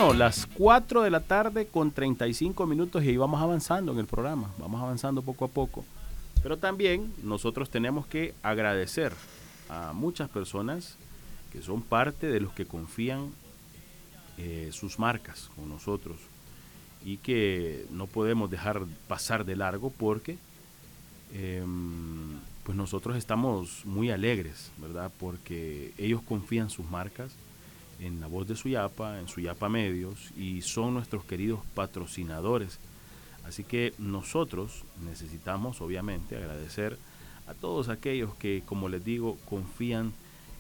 Bueno, las 4 de la tarde con 35 minutos y ahí vamos avanzando en el programa, vamos avanzando poco a poco. Pero también nosotros tenemos que agradecer a muchas personas que son parte de los que confían sus marcas con nosotros y que no podemos dejar pasar de largo porque pues nosotros estamos muy alegres, ¿verdad? Porque ellos confían sus marcas en La Voz de Suyapa, en Suyapa Medios, y son nuestros queridos patrocinadores. Así que nosotros necesitamos obviamente agradecer a todos aquellos que, como les digo, confían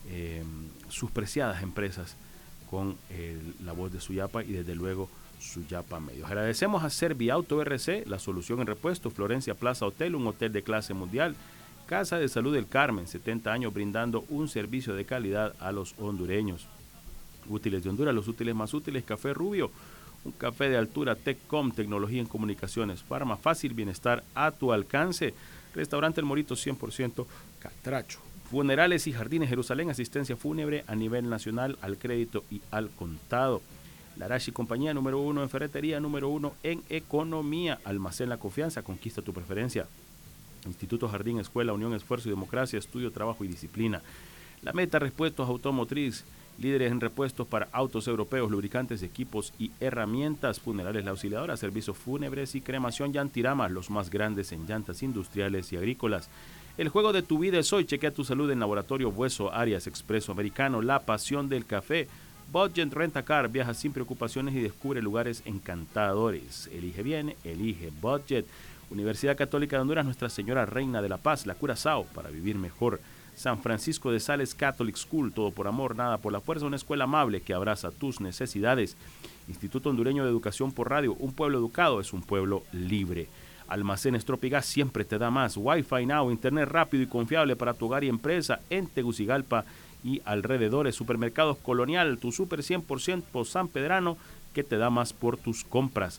sus preciadas empresas con La Voz de Suyapa y desde luego Suyapa Medios. Agradecemos a Serviauto RC, la solución en repuesto, Florencia Plaza Hotel, un hotel de clase mundial, Casa de Salud del Carmen, 70 años brindando un servicio de calidad a los hondureños. Útiles de Honduras, los útiles más útiles, Café Rubio, un café de altura, Teccom, tecnología en comunicaciones, Farma Fácil, bienestar a tu alcance, Restaurante El Morito 100% Catracho, Funerales y Jardines Jerusalén, asistencia fúnebre a nivel nacional, al crédito y al contado. Larashi Compañía, número 1 en ferretería, número 1 en economía, Almacén La Confianza, conquista tu preferencia. Instituto Jardín, Escuela, Unión, Esfuerzo y Democracia, Estudio, Trabajo y Disciplina. La Meta, Repuestos Automotriz, líderes en repuestos para autos europeos, lubricantes, equipos y herramientas. Funerales La Auxiliadora, servicios fúnebres y cremación. Yantirama, los más grandes en llantas industriales y agrícolas. El juego de tu vida es hoy. Chequea tu salud en Laboratorio Bueso, Arias, Expreso Americano. La pasión del café. Budget Rentacar, viaja sin preocupaciones y descubre lugares encantadores. Elige bien, elige Budget. Universidad Católica de Honduras, Nuestra Señora Reina de la Paz, la Curazao, para vivir mejor. San Francisco de Sales Catholic School, todo por amor, nada por la fuerza, una escuela amable que abraza tus necesidades. Instituto Hondureño de Educación por Radio, un pueblo educado es un pueblo libre. Almacenes Tropigas, siempre te da más. Wi-Fi Now, internet rápido y confiable para tu hogar y empresa en Tegucigalpa y alrededores. Supermercados Colonial, tu super 100% San Pedrano que te da más por tus compras.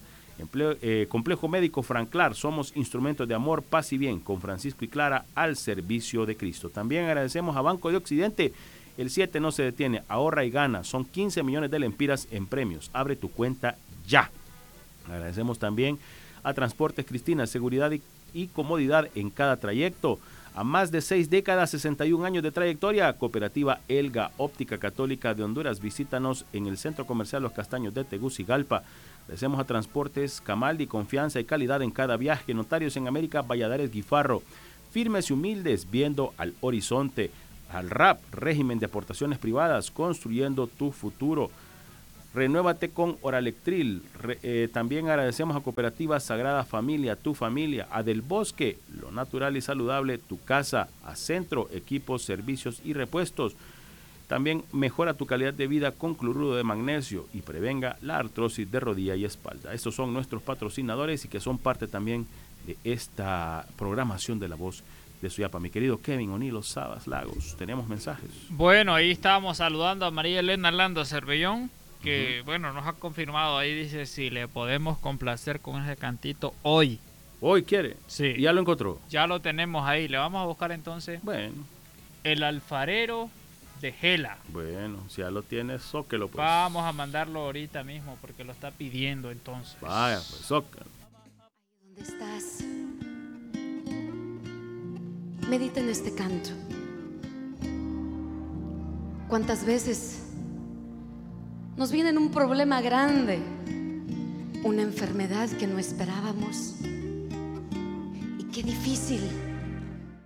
Complejo Médico Franclar, somos instrumentos de amor, paz y bien, con Francisco y Clara al servicio de Cristo. También agradecemos a Banco de Occidente, el 7 no se detiene, ahorra y gana, son 15 millones de lempiras en premios, abre tu cuenta ya. Agradecemos también a Transportes Cristina, seguridad y comodidad en cada trayecto. A más de 6 décadas, 61 años de trayectoria, Cooperativa Elga, Óptica Católica de Honduras, visítanos en el Centro Comercial Los Castaños de Tegucigalpa. Agradecemos a Transportes Camaldi, confianza y calidad en cada viaje. Notarios en América, Valladares Guifarro. Firmes y humildes, viendo al horizonte. Al RAP, régimen de aportaciones privadas, construyendo tu futuro. Renuévate con Oralectril. También agradecemos a Cooperativa Sagrada Familia, tu familia. A Del Bosque, lo natural y saludable, tu casa. A Centro, equipos, servicios y repuestos. También mejora tu calidad de vida con cloruro de magnesio y prevenga la artrosis de rodilla y espalda. Estos son nuestros patrocinadores y que son parte también de esta programación de La Voz de Suyapa. Mi querido Kevin O'Neill Sabas Lagos, tenemos mensajes. Bueno, ahí estábamos saludando a María Elena Landa Cervellón, que bueno, nos ha confirmado ahí, dice si le podemos complacer con ese cantito hoy. ¿Hoy quiere? Sí. ¿Ya lo encontró? Ya lo tenemos ahí, le vamos a buscar entonces. Bueno. El alfarero de Gela. Bueno, si ya lo tienes, zóquelo pues. Vamos a mandarlo ahorita mismo porque lo está pidiendo entonces. Vaya, pues zóquelo. ¿Dónde estás? Medita en este canto. ¿Cuántas veces nos viene un problema grande, una enfermedad que no esperábamos? Y qué difícil